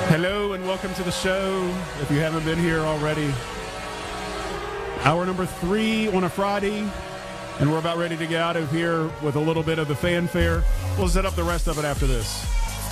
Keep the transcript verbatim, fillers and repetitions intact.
Hello and welcome to the show. If you haven't been here already, hour number three on a Friday, and we're about ready to get out of here with a little bit of the fanfare. We'll set up the rest of it after this.